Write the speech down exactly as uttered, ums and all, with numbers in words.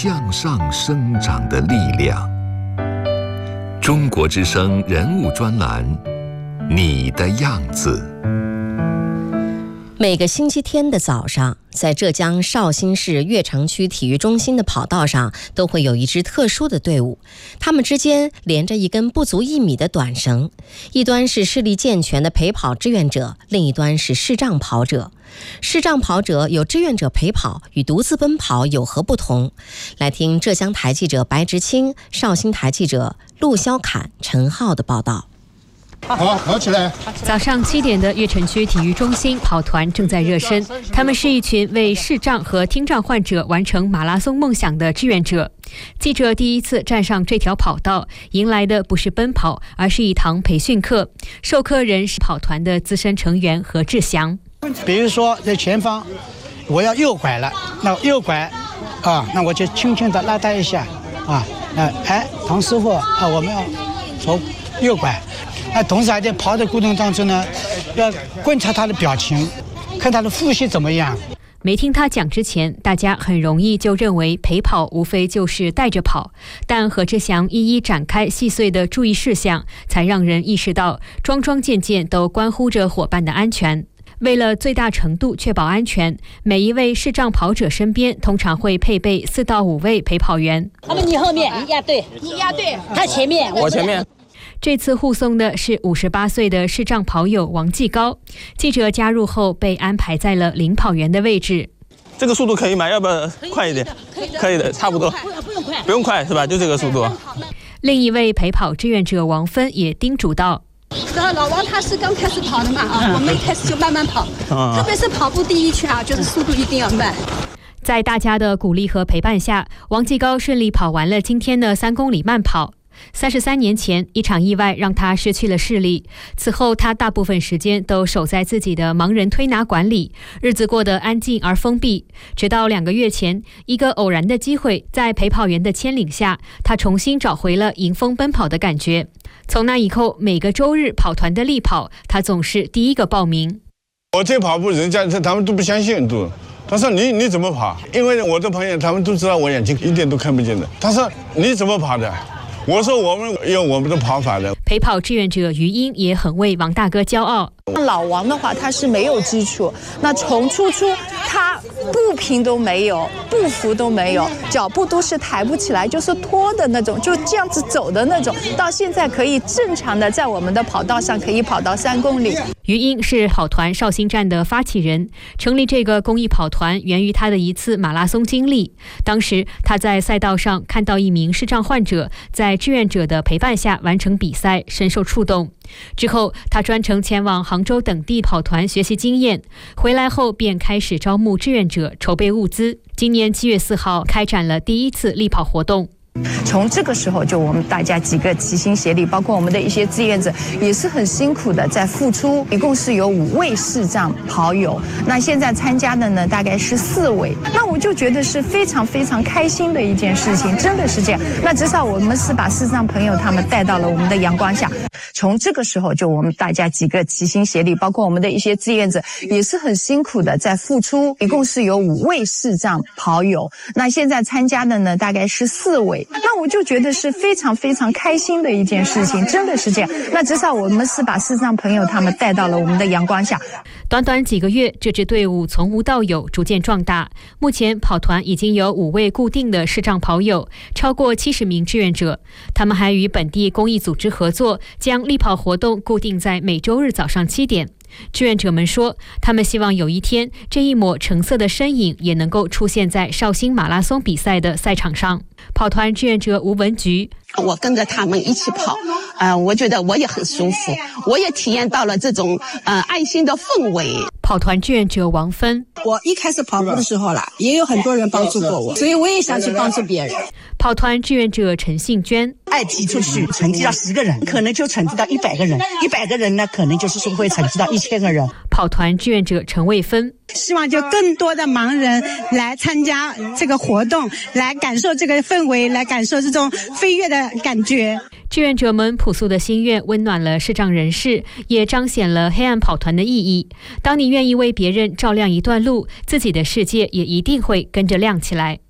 向上生长的力量。中国之声人物专栏，你的样子。 每个星期天的早上，在浙江绍兴市越城区体育中心的跑道上，都会有一支特殊的队伍，他们之间连着一根不足一米的短绳，一端是视力健全的陪跑志愿者，另一端是视障跑者。视障跑者有志愿者陪跑，与独自奔跑有何不同？来听浙江台记者白直清、绍兴台记者陆肖侃、陈浩的报道。 好，跑起来！ 早上七点的越城区体育中心跑团正在热身，他们是一群为视障和听障患者完成马拉松梦想的志愿者。记者第一次站上这条跑道，迎来的不是奔跑，而是一堂培训课。授课人是跑团的资深成员何志祥。 比如说在前方，我要右拐了，那右拐啊，那我就轻轻地拉他一下啊，呃，哎，唐师傅啊，我们要从右拐。那同时还在跑的过程当中呢，要观察他的表情，看他的呼吸怎么样。 没听他讲之前，大家很容易就认为陪跑无非就是带着跑，但何志祥一一展开细碎的注意事项，才让人意识到桩桩件件都关乎着伙伴的安全。为了最大程度确保安全，每一位视障跑者身边通常会配备四到五位陪跑员。 他们你后面，你压队，你压队，他前面， 我前面。 这次护送的是五十八岁的视障跑友王继高。记者加入后被安排在了领跑员的位置。 这个速度可以吗？要不要快一点？可以的，差不多。不用快，不用快是吧？就这个速度。 另一位陪跑志愿者王芬也叮嘱道： 老王他是刚开始跑的嘛啊，我们一开始就慢慢跑，特别是跑步第一圈啊，就是速度一定要慢。 在大家的鼓励和陪伴下，王继高顺利跑完了今天的三公里慢跑。三十三年前，一场意外让他失去了视力。此后，他大部分时间都守在自己的盲人推拿馆里，日子过得安静而封闭。直到两个月前，一个偶然的机会，在陪跑员的牵领下，他重新找回了迎风奔跑的感觉。从那以后，每个周日跑团的力跑，他总是第一个报名。 我这跑步，人家他们都不相信，都他说你你怎么跑？因为我的朋友他们都知道我眼睛一点都看不见的。他说你怎么跑的？我说我们用我们的跑法的。 陪跑志愿者于英也很为王大哥骄傲。 老王的话，他是没有基础，那从初初他步频都没有，步幅都没有，脚步都是抬不起来，就是拖的那种，就这样子走的那种，到现在可以正常的在我们的跑道上可以跑到三公里。 于英是跑团绍兴站的发起人，成立这个公益跑团源于他的一次马拉松经历。当时他在赛道上看到一名视障患者在志愿者的陪伴下完成比赛，深受触动。之后他专程前往杭州等地跑团学习经验，回来后便开始招募志愿者，筹备物资。今年七月四号开展了第一次力跑活动。 从这个时候就我们大家几个齐心协力，包括我们的一些志愿者也是很辛苦的在付出，一共是有五位视障跑友，那现在参加的呢大概是四位，那我就觉得是非常非常开心的一件事情，真的是这样。那至少我们是把视障朋友他们带到了我们的阳光下，从这个时候就我们大家几个齐心协力，包括我们的一些志愿者也是很辛苦的在付出，一共是有五位视障跑友，那现在参加的呢大概是四位，那我就觉得是非常非常开心的一件事情，真的是这样。那至少我们是把视障朋友他们带到了我们的阳光下。 短短几个月，这支队伍从无到有，逐渐壮大。目前跑团已经有五位固定的视障跑友，超过七十名志愿者。他们还与本地公益组织合作，将力跑活动固定在每周日早上七点。志愿者们说，他们希望有一天，这一抹橙色的身影也能够出现在绍兴马拉松比赛的赛场上。跑团志愿者吴文菊， 我跟着他们一起跑，呃，我觉得我也很舒服，我也体验到了这种呃爱心的氛围。 跑团志愿者王芬， 我一开始跑步的时候啦，也有很多人帮助过我，所以我也想去帮助别人。 跑团志愿者陈信娟， 爱提出去成绩到十个人，可能就成绩到一百个人，一百个人呢，可能就是说会成绩到一千个人。 跑团志愿者陈卫芬， 希望就更多的盲人来参加这个活动，来感受这个氛围，来感受这种飞跃的感觉。 志愿者们朴素的心愿温暖了视障人士，也彰显了黑暗跑团的意义。当你愿意为别人照亮一段路，自己的世界也一定会跟着亮起来。